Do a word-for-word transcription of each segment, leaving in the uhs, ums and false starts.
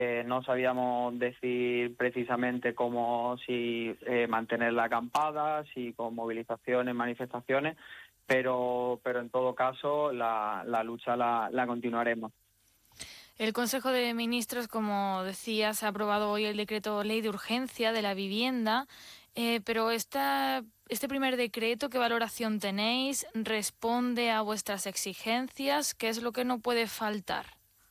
Eh, no sabíamos decir precisamente cómo, si eh, mantener la acampada, si con movilizaciones, manifestaciones, pero, pero en todo caso la, la lucha la, la continuaremos. El Consejo de Ministros, como decías, ha aprobado hoy el decreto ley de urgencia de la vivienda, eh, pero esta, este primer decreto, ¿qué valoración tenéis? ¿Responde a vuestras exigencias? ¿Qué es lo que no puede faltar?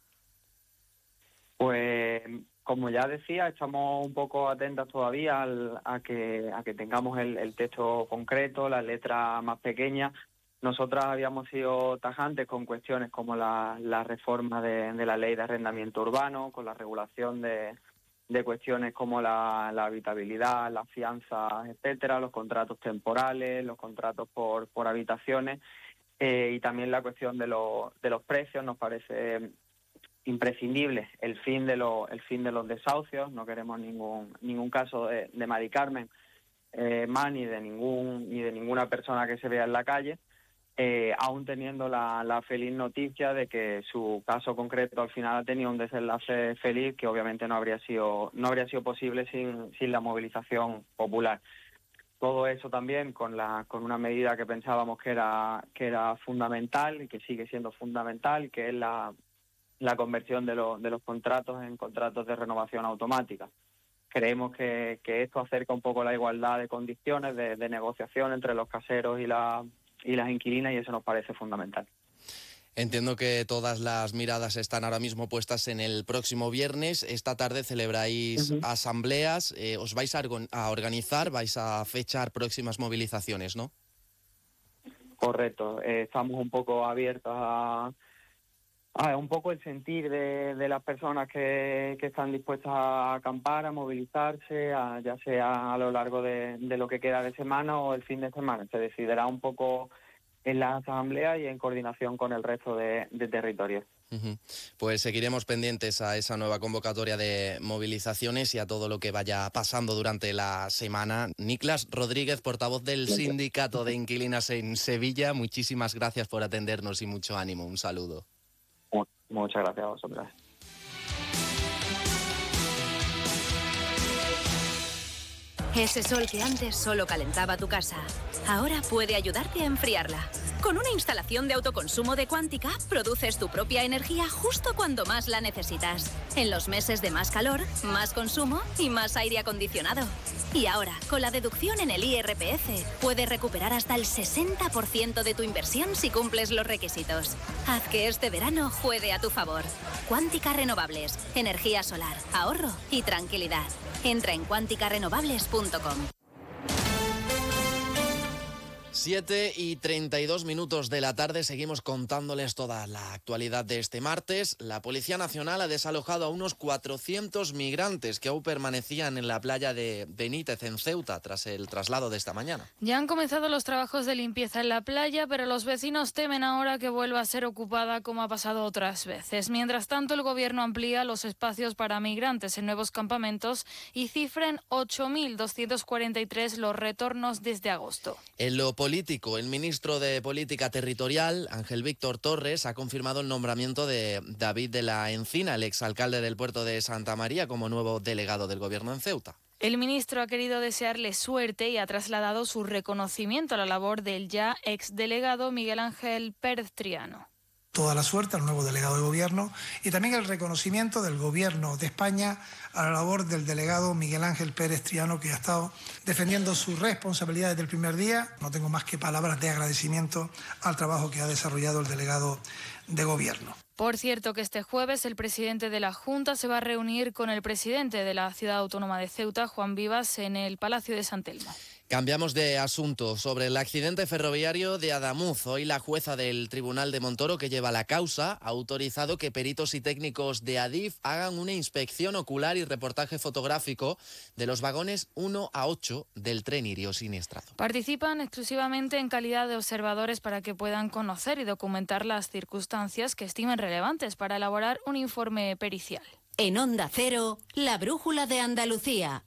Pues como ya decía, estamos un poco atentas todavía al, a que a que tengamos el, el texto concreto, la letra más pequeña. Nosotras habíamos sido tajantes con cuestiones como la, la reforma de, de la ley de arrendamiento urbano, con la regulación de, de cuestiones como la, la habitabilidad, las fianzas, etcétera, los contratos temporales, los contratos por, por habitaciones, eh, y también la cuestión de, los de los precios nos parece imprescindible el fin de los el fin de los desahucios. No queremos ningún ningún caso de, de Mari Carmen, eh, más ni de ningún ni de ninguna persona que se vea en la calle, eh, aún teniendo la, la feliz noticia de que su caso concreto al final ha tenido un desenlace feliz, que obviamente no habría sido no habría sido posible sin sin la movilización popular. Todo eso también con la con una medida que pensábamos que era que era fundamental y que sigue siendo fundamental, que es la la conversión de, los de los contratos en contratos de renovación automática. Creemos que, que esto acerca un poco la igualdad de condiciones de, de negociación entre los caseros y, la, y las inquilinas, y eso nos parece fundamental. Entiendo que todas las miradas están ahora mismo puestas en el próximo viernes. Esta tarde celebráis uh-huh. asambleas, eh, os vais a, a organizar, vais a fechar próximas movilizaciones, ¿no? Correcto, eh, estamos un poco abiertos a... Ah, un poco el sentir de, de las personas que, que están dispuestas a acampar, a movilizarse, a, ya sea a lo largo de, de lo que queda de semana o el fin de semana. Se decidirá un poco en la asamblea y en coordinación con el resto de, de territorios. Uh-huh. Pues seguiremos pendientes a esa nueva convocatoria de movilizaciones y a todo lo que vaya pasando durante la semana. Niklas Rodríguez, portavoz del Sindicato de Inquilinas en Sevilla, muchísimas gracias por atendernos y mucho ánimo. Un saludo. Muchas gracias a vosotras. Ese sol que antes solo calentaba tu casa, ahora puede ayudarte a enfriarla. Con una instalación de autoconsumo de Quantica, produces tu propia energía justo cuando más la necesitas. En los meses de más calor, más consumo y más aire acondicionado. Y ahora, con la deducción en el I R P F, puedes recuperar hasta el sesenta por ciento de tu inversión si cumples los requisitos. Haz que este verano juegue a tu favor. Quantica Renovables, energía solar, ahorro y tranquilidad. Entra en quantica renovables punto com. siete y treinta y dos minutos de la tarde, seguimos contándoles toda la actualidad de este martes. La Policía Nacional ha desalojado a unos cuatrocientos migrantes que aún permanecían en la playa de Benítez, en Ceuta, tras el traslado de esta mañana. Ya han comenzado los trabajos de limpieza en la playa, pero los vecinos temen ahora que vuelva a ser ocupada como ha pasado otras veces. Mientras tanto, el Gobierno amplía los espacios para migrantes en nuevos campamentos y cifra en ocho mil doscientos cuarenta y tres los retornos desde agosto. En lo político, el ministro de Política Territorial, Ángel Víctor Torres, ha confirmado el nombramiento de David de la Encina, el exalcalde del puerto de Santa María, como nuevo delegado del Gobierno en Ceuta. El ministro ha querido desearle suerte y ha trasladado su reconocimiento a la labor del ya exdelegado Miguel Ángel Pérez Triano. Toda la suerte al nuevo delegado de Gobierno y también el reconocimiento del Gobierno de España a la labor del delegado Miguel Ángel Pérez Triano, que ha estado defendiendo su responsabilidad desde el primer día. No tengo más que palabras de agradecimiento al trabajo que ha desarrollado el delegado de Gobierno. Por cierto, que este jueves el presidente de la Junta se va a reunir con el presidente de la Ciudad Autónoma de Ceuta, Juan Vivas, en el Palacio de San Telmo. Cambiamos de asunto. Sobre el accidente ferroviario de Adamuz, hoy la jueza del Tribunal de Montoro, que lleva la causa, ha autorizado que peritos y técnicos de Adif hagan una inspección ocular y reportaje fotográfico de los vagones uno a ocho del tren Irio siniestrado. Participan exclusivamente en calidad de observadores para que puedan conocer y documentar las circunstancias que estimen relevantes para elaborar un informe pericial. En Onda Cero, la brújula de Andalucía.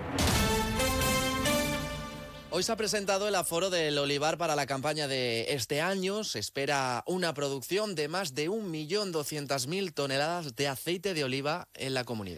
Hoy se ha presentado el aforo del olivar para la campaña de este año. Se espera una producción de más de un millón doscientas mil toneladas de aceite de oliva en la comunidad.